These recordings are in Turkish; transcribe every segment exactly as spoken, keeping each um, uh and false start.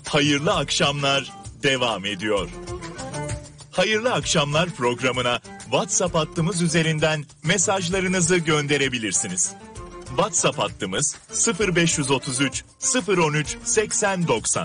Hayırlı akşamlar devam ediyor. Hayırlı akşamlar programına WhatsApp hattımız üzerinden mesajlarınızı gönderebilirsiniz. WhatsApp hattımız sıfır beş otuz üç sıfır on üç seksen doksan.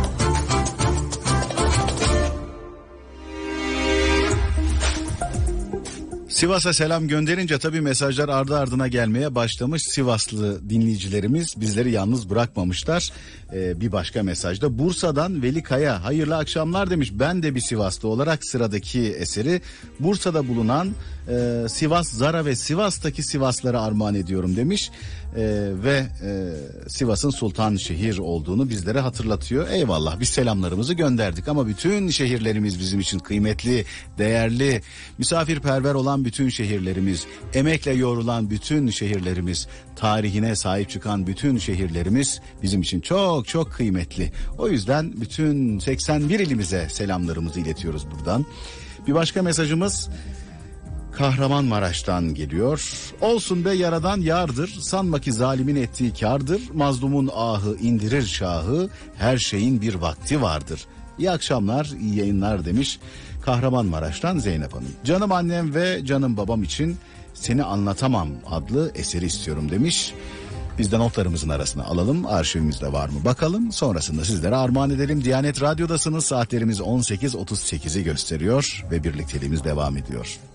Sivas'a selam gönderince tabii mesajlar ardı ardına gelmeye başlamış. Sivaslı dinleyicilerimiz bizleri yalnız bırakmamışlar. Ee, bir başka mesajda Bursa'dan Veli Kaya hayırlı akşamlar demiş. Ben de bir Sivaslı olarak sıradaki eseri Bursa'da bulunan e, Sivas Zara ve Sivas'taki Sivaslara armağan ediyorum demiş. E, ve e, Sivas'ın sultan şehir olduğunu bizlere hatırlatıyor. Eyvallah, biz selamlarımızı gönderdik ama bütün şehirlerimiz bizim için kıymetli, değerli, misafirperver olan bütün şehirlerimiz, emekle yoğrulan bütün şehirlerimiz, tarihine sahip çıkan bütün şehirlerimiz bizim için çok çok kıymetli. O yüzden bütün seksen bir ilimize selamlarımızı iletiyoruz buradan. Bir başka mesajımız Kahramanmaraş'tan geliyor. Olsun be yaradan yardır, sanma ki zalimin ettiği kârdır. Mazlumun ahı indirir şahı, her şeyin bir vakti vardır. İyi akşamlar, iyi yayınlar demiş Kahramanmaraş'tan Zeynep Hanım. Canım annem ve canım babam için Seni Anlatamam adlı eseri istiyorum demiş. Biz de notlarımızın arasına alalım, arşivimizde var mı bakalım, sonrasında sizlere armağan edelim. Diyanet Radyo'dasınız, saatlerimiz on sekiz otuz sekizi gösteriyor ve birlikteliğimiz devam ediyor.